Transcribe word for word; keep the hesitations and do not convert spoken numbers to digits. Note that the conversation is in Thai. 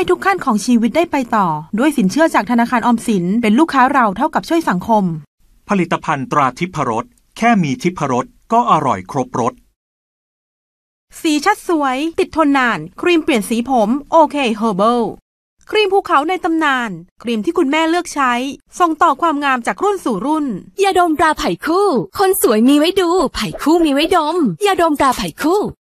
ให้ทุกขั้นของชีวิตได้ไปต่อด้วยสินเชื่อจากธนาคารออมสินเป็นลูกค้าเราเท่ากับช่วยสังคมผลิตภัณฑ์ตราทิพรสแค่มีทิพรสก็อร่อยครบรสสีชัดสวยติดทนนานครีมเปลี่ยนสีผมโอเคเฮอร์เบิลครีมภูเขาในตำนานครีมที่คุณแม่เลือกใช้ส่งต่อความงามจากรุ่นสู่รุ่นยาดมตราไผ่คู่คนสวยมีไว้ดูไผ่คู่มีไว้ดมยาดมตราไผ่คู่